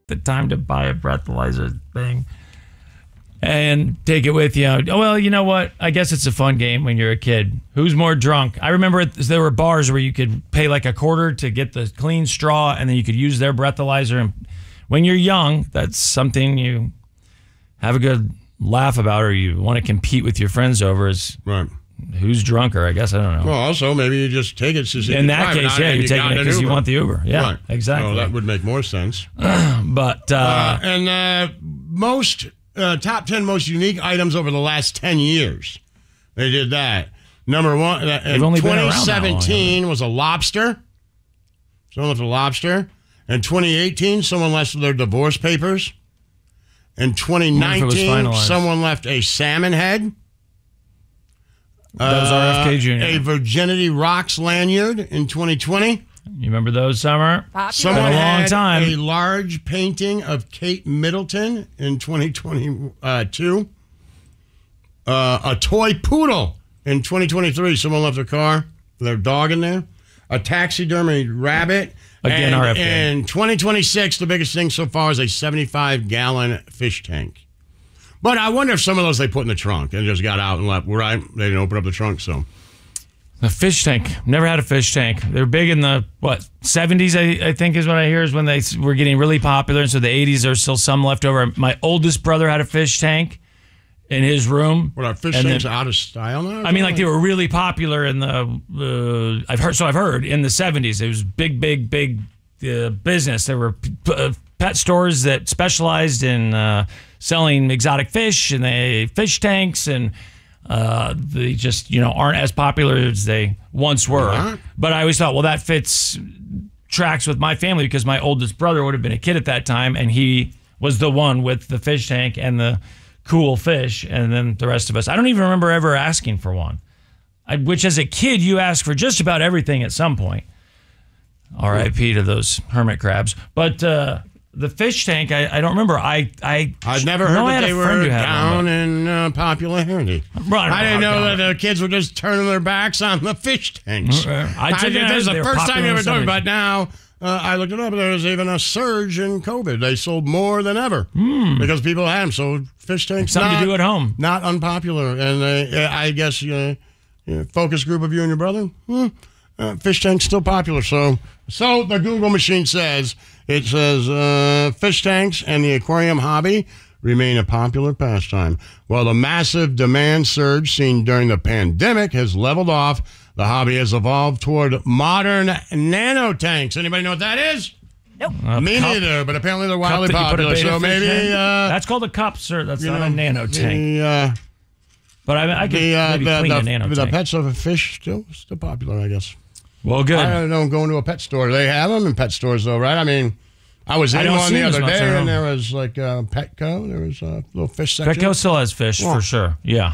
the time to buy a breathalyzer thing and take it with you. Well, you know what? I guess it's a fun game when you're a kid. Who's more drunk? I remember there were bars where you could pay like $0.25 to get the clean straw, and then you could use their breathalyzer. And when you're young, that's something you have a good laugh about, or you want to compete with your friends over. Is right. Who's drunker? I guess I don't know. Well, also maybe you just take it. In that case, yeah, you're taking it because you want the Uber. Yeah, right. Exactly. So that would make more sense. But most top 10 most unique items over the last 10 years. They did that. Number one in 2017 was a lobster. Someone left a lobster. In 2018, someone left their divorce papers. In 2019, someone left a salmon head. That was RFK Jr. A Virginity Rocks lanyard in 2020. You remember those, Summer? Someone had a large painting of Kate Middleton in 2022. A toy poodle in 2023. Someone left their dog in there. A taxidermy rabbit. Again, RFK. In 2026, the biggest thing so far is a 75-gallon fish tank. But I wonder if some of those they put in the trunk and just got out and left. Right? They didn't open up the trunk, so. A fish tank. Never had a fish tank. They were big in the, 70s, I think is what I hear, is when they were getting really popular. And so the 80s, there's still some left over. My oldest brother had a fish tank in his room. What, are fish tanks out of style now? I mean, like they were really popular in the, I've heard, in the 70s. It was big business. There were pet stores that specialized in selling exotic fish, and they fish tanks, and they just aren't as popular as they once were. Uh-huh. But I always thought, well, that tracks with my family because my oldest brother would have been a kid at that time, and he was the one with the fish tank and the cool fish, and then the rest of us. I don't even remember ever asking for one. Which, as a kid, you ask for just about everything at some point. R.I.P. to those hermit crabs. But the fish tank, I don't remember. I've never heard that they were down in popularity. I didn't know that the kids were just turning their backs on the fish tanks. This is the first time you ever told me, but now I looked it up. There was even a surge in COVID. They sold more than ever because people had them. So fish tanks, something to do at home, not unpopular. And I guess focus group of you and your brother. Fish tank's still popular. So the Google machine says. It says fish tanks and the aquarium hobby remain a popular pastime. While the massive demand surge seen during the pandemic has leveled off, the hobby has evolved toward modern nano tanks. Anybody know what that is? Nope. Me neither, but apparently they're wildly popular. So maybe that's called a cup, sir. That's not a nano tank. But I could maybe clean a nano tank. The pets of a fish still popular, I guess. Well, good. I don't know, going to a pet store. They have them in pet stores, though, right? I mean, I was in one the other day, and there was like Petco. There was a little fish section. Petco still has fish, for sure. Yeah.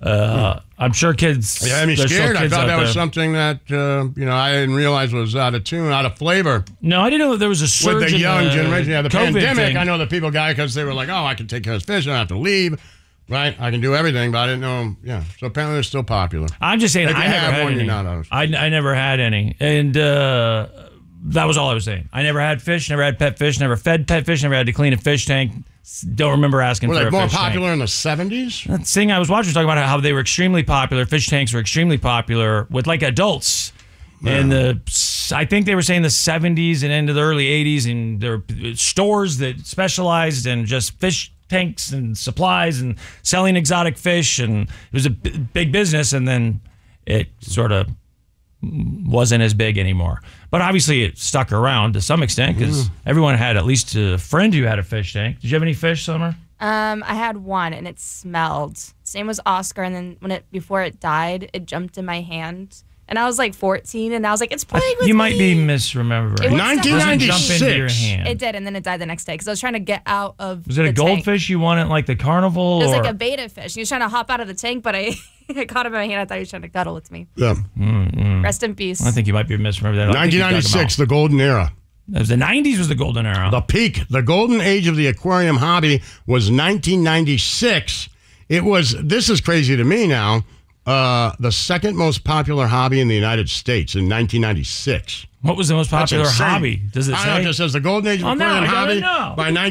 I'm sure kids... Yeah, I mean, scared. I thought that was something that, I didn't realize was out of tune, out of flavor. No, I didn't know that there was a surge with the young generation. Yeah, the COVID pandemic, thing. I know that people got it because they were like, I can take care of fish. I don't have to leave. Right, I can do everything, but I didn't know. Yeah, so apparently they're still popular. I'm just saying, I never had any. I never had any, and that was all I was saying. I never had fish, never had pet fish, never fed pet fish, never had to clean a fish tank. Don't remember asking for a fish tank. Were they more popular in the 70s? That thing I was watching was talking about how they were extremely popular. Fish tanks were extremely popular with like adults. And I think they were saying the 70s and into the early 80s, and there were stores that specialized in just fish tanks and supplies and selling exotic fish, and it was a big business, and then it sort of wasn't as big anymore. But obviously it stuck around to some extent because everyone had at least a friend who had a fish tank. Did you have any fish, Summer? I had one, and it smelled. Same as Oscar, and then before it died, it jumped in my hand. And I was like 14, and I was like, it's playing with me. You might be misremembering. 1996. Jump into your hand. It did, and then it died the next day because I was trying to get out of Was it a goldfish you won at like the carnival? It was like a betta fish. He was trying to hop out of the tank, but I caught him in my hand. I thought he was trying to cuddle with me. Yeah. Rest in peace. I think you might be misremembering that. 1996, the golden era. It was the 90s was the golden era. The peak, the golden age of the aquarium hobby was 1996. This is crazy to me now. the second most popular hobby in the United States in 1996. What was the most popular insane. hobby? Does it I say? know, it just says the golden age of Oh, no, aquarium I gotta hobby know. by